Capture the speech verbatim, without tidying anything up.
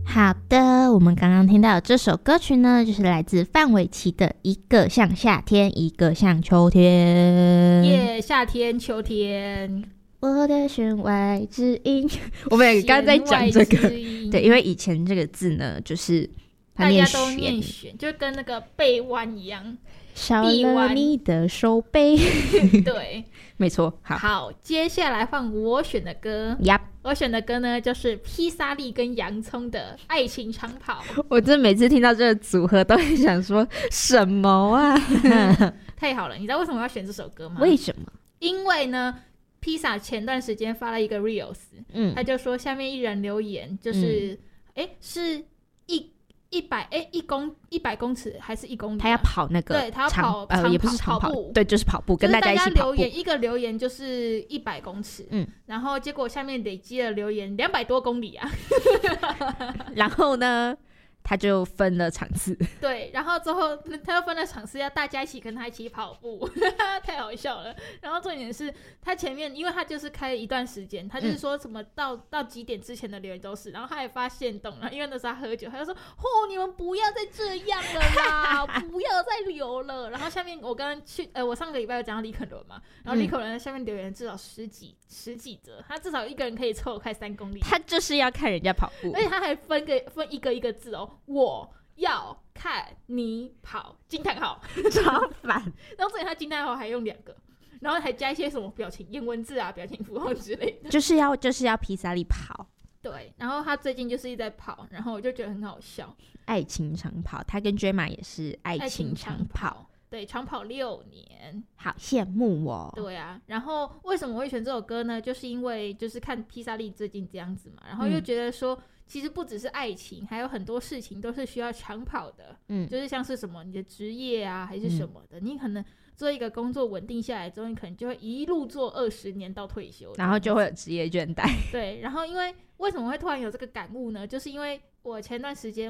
好的，我们刚刚听到的这首歌曲呢，就是来自范玮琪的《一个像夏天，一个像秋天》。 耶、yeah, 夏天秋天， 我的弦外之音。我们也刚刚在讲这个，对，因为以前这个字呢，就是它念大家都念弦，就跟那个背弯一样。 少了你的手背。 对， 没错。好， 好，接下来换我选的歌。 Yep， 我选的歌呢，就是披萨粒跟洋葱的《爱情长跑》。 我真的每次听到这个组合，都会想说什么啊？ 太好了，你知道为什么我要选这首歌吗？ 为什么？ 因为呢，披萨前段时间发了一个 reels， 嗯，他就说下面一人留言就是，哎、嗯，是一。一百哎，一公一百公尺还是一公里、啊？ 他要跑那个， 对，他要跑呃，也不是长跑，对，就是跑步，跟大家一起跑步。 留言一个留言就是一百公尺，嗯，然后结果下面累积了留言两百多公里啊。 然后呢？他就分了场次， 对，然后之后他又分了场次，要大家一起跟他一起跑步，太好笑了。然后重点是他前面，因为他就是开了一段时间，他就是说什么到、嗯、到几点之前的留言都是，然后他也发现懂了，因为那时候他喝酒，他就说：“哦，你们不要再这样了啦，不要再留了。”然后下面我刚刚去，呃，我上个礼拜有讲到李肯伦嘛，然后李肯伦在下面留言至少十几十几则，他至少一个人可以凑快三公里， 他就是要看人家跑步， 而且他还分个分一个一个字哦。我要看你跑，惊叹号， 超烦。 然后这里他惊叹号还用两个，然后还加一些什么表情、颜文字啊、表情符号之类的， 就是要就是要披萨力跑。 对，然后他最近就是一直在跑，然后我就觉得很好笑。 爱情长跑，他跟 Gemma 也是爱情长跑， 长跑对，长跑六年， 好羡慕哦。 对啊，然后为什么会选这首歌呢？就是因为就是看披萨力最近这样子嘛，然后又觉得说。嗯，其实不只是爱情，还有很多事情都是需要长跑的，嗯，就是像是什么你的职业啊，还是什么的，嗯，你可能做一个工作稳定下来之后，你可能就会一路做二十年到退休， 然后就会有职业倦怠。 对，然后因为为什么会突然有这个感悟呢？就是因为我前段时间